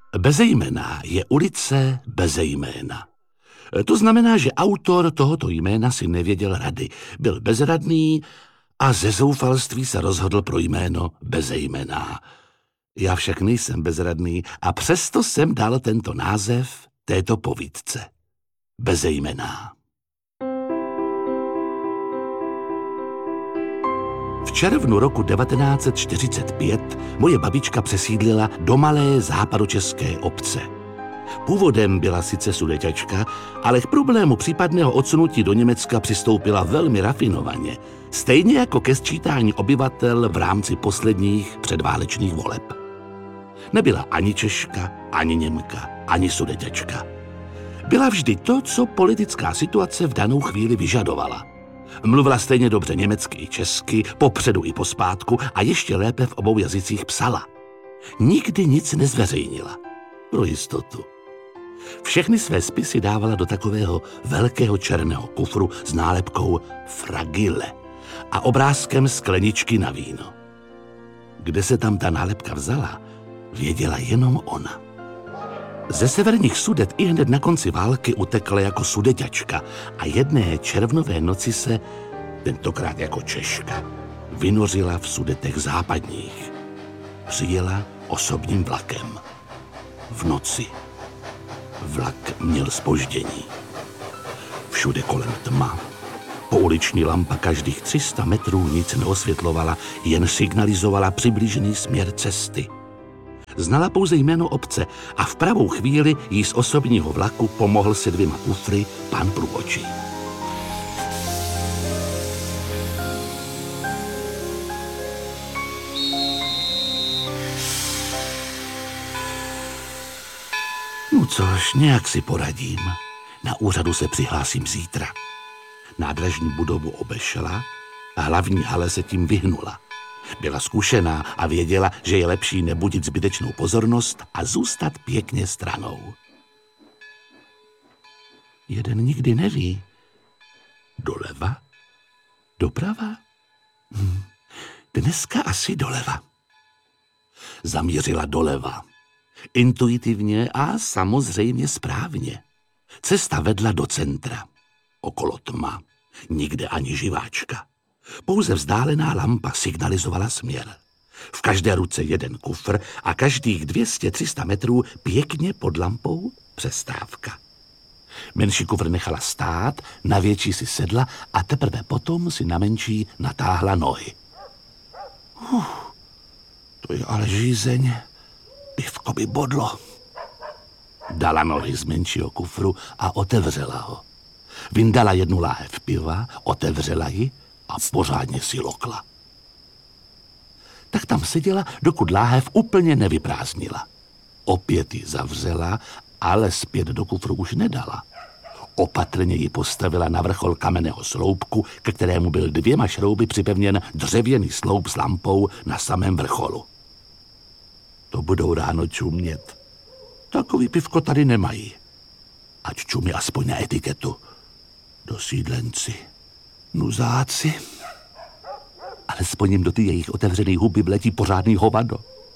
Bezejmenná je ulice Bezejména. To znamená, že autor tohoto jména si nevěděl rady. Byl bezradný a ze zoufalství se rozhodl pro jméno Bezejmenná. Já však nejsem bezradný a přesto jsem dal tento název této povídce. Bezejmenná. V červnu roku 1945 moje babička přesídlila do malé západočeské obce. Původem byla sice Sudeťačka, ale k problému případného odsunutí do Německa přistoupila velmi rafinovaně, stejně jako ke sčítání obyvatel v rámci posledních předválečných voleb. Nebyla ani Češka, ani Němka, ani Sudeťačka. Byla vždy to, co politická situace v danou chvíli vyžadovala. Mluvila stejně dobře německy i česky, popředu i pospátku a ještě lépe v obou jazycích psala. Nikdy nic nezveřejnila. Pro jistotu. Všechny své spisy dávala do takového velkého černého kufru s nálepkou Fragile a obrázkem skleničky na víno. Kde se tam ta nálepka vzala, věděla jenom ona. Ze severních Sudet i hned na konci války utekla jako Sudeťačka a jedné červnové noci se, tentokrát jako Češka, vynořila v Sudetech západních. Přijela osobním vlakem. V noci. Vlak měl zpoždění. Všude kolem tma. Pouliční lampa každých 300 metrů nic neosvětlovala, jen signalizovala přibližený směr cesty. Znala pouze jméno obce a v pravou chvíli jí z osobního vlaku pomohl se 2 kufry pan průvodčí. No což, nějak si poradím. Na úřadu se přihlásím zítra. Nádražní budovu obešla a hlavní hale se tím vyhnula. Byla zkušená a věděla, že je lepší nebudit zbytečnou pozornost a zůstat pěkně stranou. Jeden nikdy neví. Doleva? Doprava? Dneska asi doleva. Zamířila doleva. Intuitivně a samozřejmě správně. Cesta vedla do centra. Okolo tma. Nikde ani živáčka. Pouze vzdálená lampa signalizovala směr. V každé ruce jeden kufr a každých 200-300 metrů pěkně pod lampou přestávka. Menší kufr nechala stát, na větší si sedla a teprve potom si na menší natáhla nohy. To je ale žízeň. Pivko by bodlo. Dala nohy z menšího kufru a otevřela ho. Vyndala 1 láhev piva, otevřela ji a pořádně si lokla. Tak tam seděla, dokud láhev úplně nevyprázdnila. Opět ji zavřela, ale zpět do kufru už nedala. Opatrně ji postavila na vrchol kamenného sloupku, ke kterému byl 2 šrouby připevněn dřevěný sloup s lampou na samém vrcholu. To budou ráno čumět. Takový pivko tady nemají. Ať čumí aspoň na etiketu. Dosídlenci, nuzáci. Alespoň jim do ty jejich otevřený huby vletí pořádný hovado.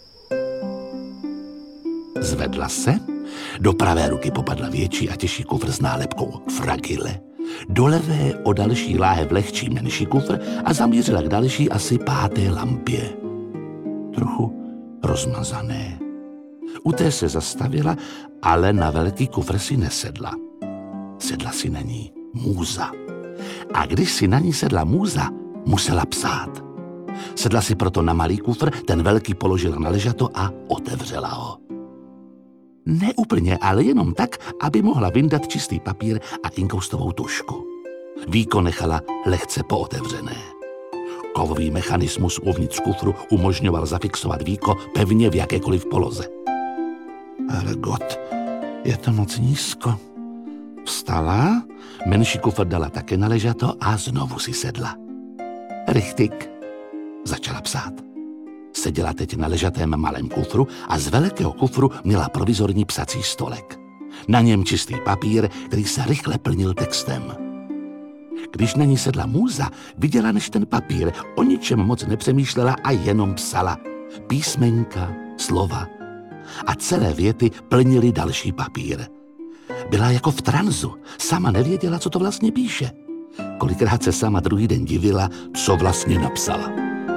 Zvedla se, do pravé ruky popadla větší a těžší kufr s nálepkou Fragile, do levé o další láhev lehčí menší kufr a zamířila k další asi 5. lampě. Trochu rozmazané. U té se zastavila, ale na velký kufr si nesedla. Sedla si na ní Můza. A když si na ní sedla Můza, musela psát. Sedla si proto na malý kufr, ten velký položila na ležato a otevřela ho. Ne úplně, ale jenom tak, aby mohla vyndat čistý papír a inkoustovou tužku. Víko nechala lehce pootevřené. Kovový mechanismus uvnitř kufru umožňoval zafixovat víko pevně v jakékoliv poloze. Hergot, je to moc nízko. Vstala, menší kufr dala také na ležato a znovu si sedla. Richtig, začala psát. Seděla teď na ležatém malém kufru a z velkého kufru měla provizorní psací stolek. Na něm čistý papír, který se rychle plnil textem. Když na ní sedla Můza, viděla než ten papír, o ničem moc nepřemýšlela a jenom psala. Písmenka, slova a celé věty plnily další papír. Byla jako v tranzu, sama nevěděla, co to vlastně píše. Kolikrát se sama druhý den divila, co vlastně napsala.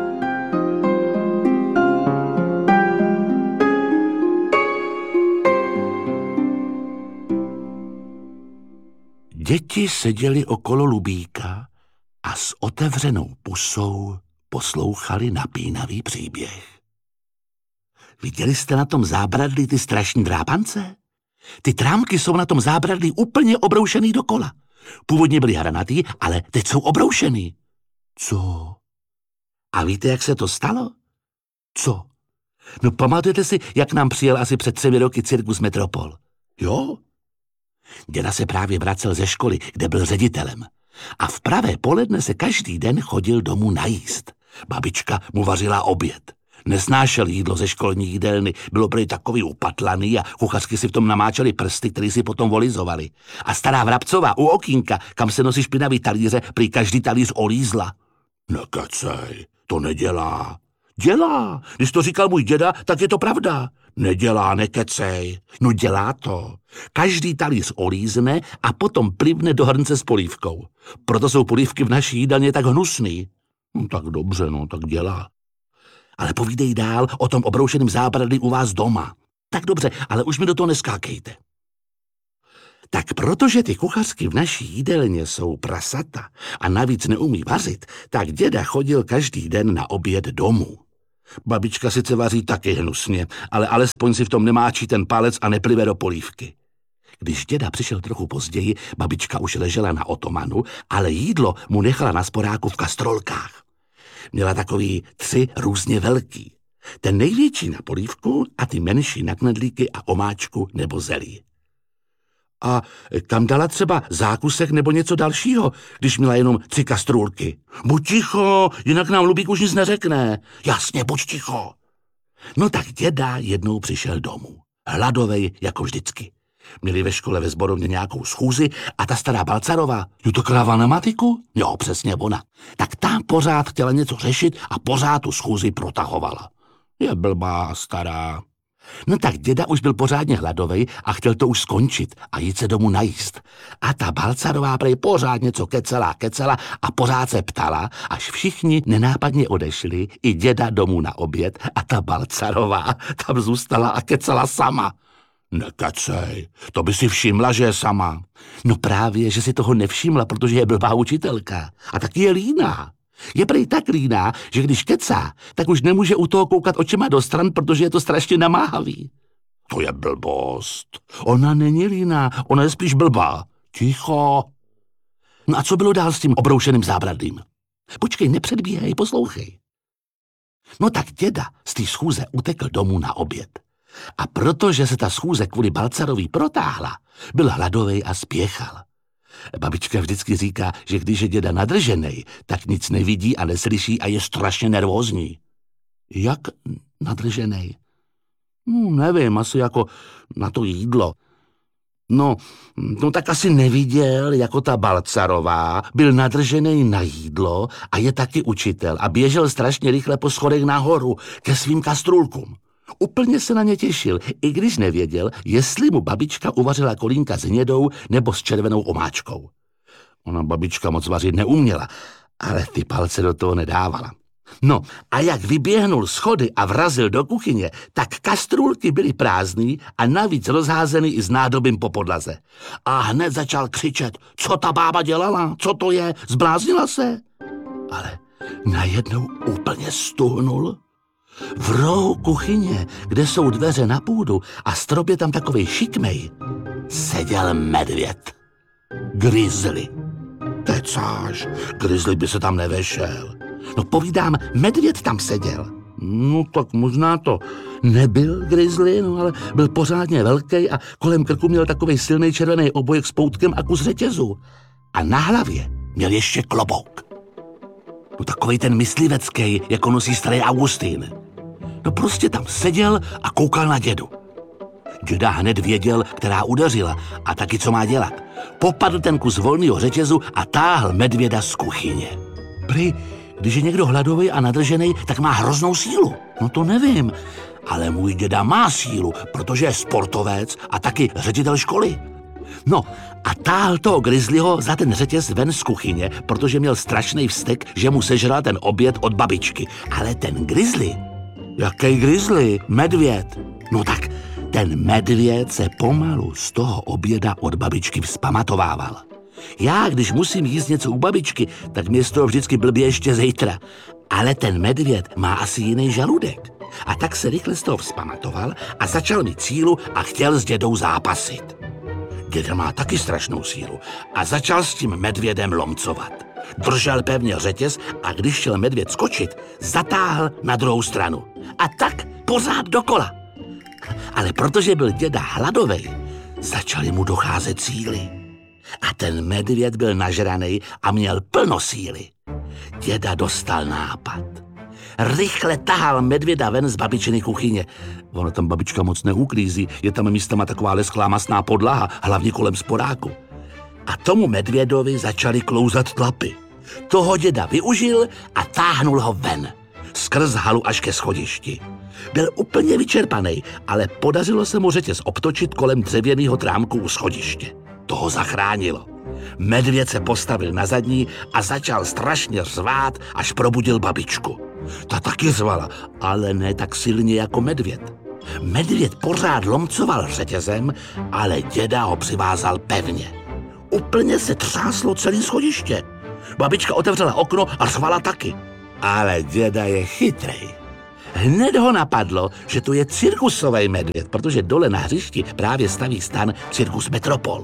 Děti seděly okolo Lubíka a s otevřenou pusou poslouchali napínavý příběh. Viděli jste na tom zábradlí ty strašní drápance? Ty trámky jsou na tom zábradlí úplně obroušený dokola. Původně byly hranatý, ale teď jsou obroušený. Co? A víte, jak se to stalo? Co? No pamatujete si, jak nám přijel asi před 3 roky cirkus Metropol? Jo? Děda se právě vracel ze školy, kde byl ředitelem. A v pravé poledne se každý den chodil domů najíst. Babička mu vařila oběd. Nesnášel jídlo ze školní jídelny, bylo prý takový upatlaný a kuchařky si v tom namáčeli prsty, který si potom volizovali. A stará Vrabcová u okýnka, kam se nosí špinavý talíře, prý každý talíř olízla. Nekecej, to nedělá. Dělá, když to říkal můj děda, tak je to pravda. Nedělá, nekecej. No dělá to. Každý talíř olízne a potom plivne do hrnce s polívkou. Proto jsou polívky v naší jídelně tak hnusný. No tak dobře, no tak dělá. Ale povídej dál o tom obroušeném zábradlí u vás doma. Tak dobře, ale už mi do toho neskákejte. Tak protože ty kuchařky v naší jídelně jsou prasata a navíc neumí vařit, tak děda chodil každý den na oběd domů. Babička sice vaří taky hnusně, ale alespoň si v tom nemáčí ten palec a neplive do polívky. Když děda přišel trochu později, babička už ležela na otomanu, ale jídlo mu nechala na sporáku v kastrolkách. Měla takový 3 různě velký. Ten největší na polívku a ty menší na knedlíky a omáčku nebo zelí. A kam dala třeba zákusek nebo něco dalšího, když měla jenom 3 kastrůlky? Buď ticho, jinak nám Lubík už nic neřekne. Jasně, buď ticho. No tak děda jednou přišel domů. Hladovej jako vždycky. Měli ve škole ve sborovně nějakou schůzi a ta stará Balcarová, jo to kráva na matiku? Jo, přesně ona. Tak ta pořád chtěla něco řešit a pořád tu schůzi protahovala. Je blbá, stará. No tak děda už byl pořádně hladovej a chtěl to už skončit a jít se domů najíst. A ta Balcarová prej pořád něco kecela a pořád se ptala, až všichni nenápadně odešli, i děda domů na oběd a ta Balcarová tam zůstala a kecela sama. Nekecej, to by si všimla, že je sama. No právě, že si toho nevšimla, protože je blbá učitelka. A taky je líná. Je prej tak líná, že když kecá, tak už nemůže u toho koukat očima do stran, protože je to strašně namáhavý. To je blbost. Ona není líná, ona je spíš blbá. Ticho. No a co bylo dál s tím obroušeným zábradlím? Počkej, nepředbíhej, poslouchej. No tak děda z té schůze utekl domů na oběd. A protože se ta schůze kvůli Balcarový protáhla, byl hladovej a spěchal. Babička vždycky říká, že když je děda nadrženej, tak nic nevidí a neslyší a je strašně nervózní. Jak nadrženej? Nevím, asi jako na to jídlo. No tak asi neviděl, jako ta Balcarová, byl nadrženej na jídlo a je taky učitel a běžel strašně rychle po schodech nahoru ke svým kastrůlkům. Úplně se na ně těšil, i když nevěděl, jestli mu babička uvařila kolínka s hnědou nebo s červenou omáčkou. Ona babička moc vařit neuměla, ale ty palce do toho nedávala. No a jak vyběhnul schody a vrazil do kuchyně, tak kastrůlky byly prázdný a navíc rozházený i s nádobím po podlaze. A hned začal křičet, co ta bába dělala, co to je, zbláznila se? Ale najednou úplně stuhnul. V rohu kuchyně, kde jsou dveře na půdu a strop je tam takovej šikmej, seděl medvěd. Grizzly. Kecáš, grizzly by se tam nevešel. No povídám, medvěd tam seděl. No tak možná to nebyl grizzly, no ale byl pořádně velký a kolem krku měl takovej silný červený obojek s poutkem a kus řetězu. A na hlavě měl ještě klobouk. No takovej ten myslivecký, jako nosí starý Augustín. No prostě tam seděl a koukal na dědu. Děda hned věděl, která udeřila a taky co má dělat. Popadl ten kus volného řetězu a táhl medvěda z kuchyně. Prý, když je někdo hladový a nadržený, tak má hroznou sílu. No to nevím, Ale můj děda má sílu, protože je sportovec a taky ředitel školy. No a táhl toho grizzlyho za ten řetěz ven z kuchyně, protože měl strašný vztek, že mu sežral ten oběd od babičky. Ale ten grizzly... Jaký grizzly? Medvěd. No tak, ten medvěd se pomalu z toho oběda od babičky vzpamatovával. Já, když musím jíst něco u babičky, tak mě z toho vždycky blbě ještě zítra. Ale ten medvěd má asi jiný žaludek. A tak se rychle z toho vzpamatoval a začal mít sílu a chtěl s dědou zápasit. Děda má taky strašnou sílu a začal s tím medvědem lomcovat. Držel pevně řetěz a když šel medvěd skočit, zatáhl na druhou stranu. A tak pořád dokola. Ale protože byl děda hladovej, začaly mu docházet síly. A ten medvěd byl nažranej a měl plno síly. Děda dostal nápad. Rychle tahal medvěda ven z babičiny kuchyně. Ono tam babička moc neuklízí, je tam místama taková lesklá masná podlaha, hlavně kolem sporáku. A tomu medvědovi začaly klouzat tlapy. Toho děda využil a táhnul ho ven. Skrz halu až ke schodišti. Byl úplně vyčerpaný, ale podařilo se mu řetěz obtočit kolem dřevěného trámku u schodiště. To ho zachránilo. Medvěd se postavil na zadní a začal strašně řvát, až probudil babičku. Ta taky řvala, ale ne tak silně jako medvěd. Medvěd pořád lomcoval řetězem, ale děda ho přivázal pevně. Úplně se třáslo celé schodiště. Babička otevřela okno a řvala taky. Ale děda je chytrej. Hned ho napadlo, že to je cirkusový medvěd, protože dole na hřišti právě staví stan Cirkus Metropol.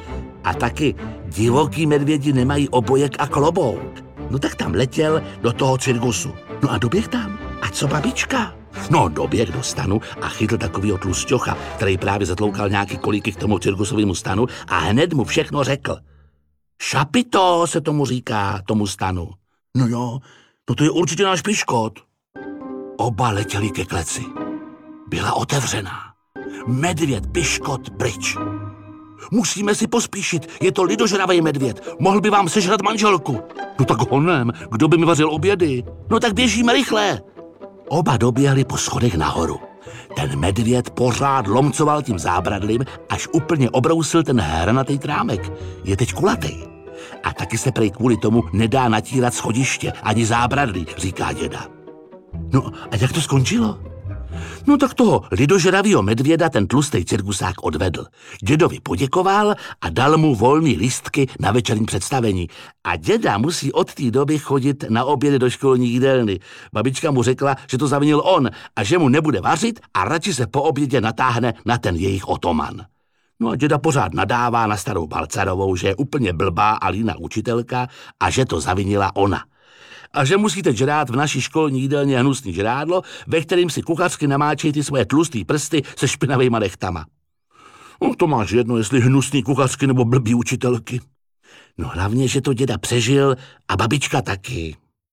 A taky divoký medvědi nemají obojek a klobouk. No tak tam letěl do toho cirkusu. No a doběh tam. A co babička? No doběh do stanu a chytl takovýho tlusťocha, který právě zatloukal nějaký kolíky k tomu cirkusovému stanu a hned mu všechno řekl. Šapito se tomu říká, tomu stanu. No jo, no to je určitě náš Piškot. Oba letěli ke kleci. Byla otevřená. Medvěd Piškot pryč. Musíme si pospíšit, je to lidožravej medvěd. Mohl by vám sežrat manželku. No tak honem, kdo by mi vařil obědy? No tak běžíme rychle. Oba doběhli po schodech nahoru. Ten medvěd pořád lomcoval tím zábradlím, až úplně obrousil ten hranatý trámek. Je teď kulatý. A taky se prej kvůli tomu nedá natírat schodiště ani zábradlí, říká děda. No a jak to skončilo? No tak toho lidožravýho medvěda ten tlustý cirkusák odvedl. Dědovi poděkoval a dal mu volný lístky na večerní představení. A děda musí od té doby chodit na obědy do školní jídelny. Babička mu řekla, že to zavinil on a že mu nebude vařit a radši se po obědě natáhne na ten jejich otoman. No a děda pořád nadává na starou Balcarovou, že je úplně blbá a líná učitelka a že to zavinila ona. A že musíte žrát v naší školní jídelně hnusný žrádlo, ve kterým si kuchařky namáčejí ty svoje tlustý prsty se špinavejma nechtama. No to máš jedno, jestli hnusný kuchařky nebo blbý učitelky. No hlavně, že to děda přežil a babička taky.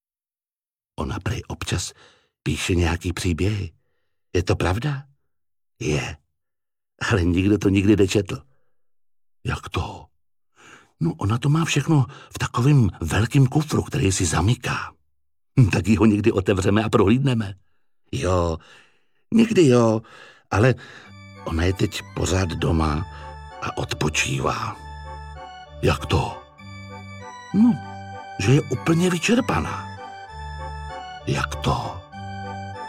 Ona prej občas píše nějaký příběhy. Je to pravda? Je. Ale nikdo to nikdy nečetl. Jak to? No ona to má všechno v takovém velkém kufru, který si zamyká. Tak ho někdy otevřeme a prohlídneme. Jo, někdy jo, ale ona je teď pořád doma a odpočívá. Jak to? No, že je úplně vyčerpaná. Jak to?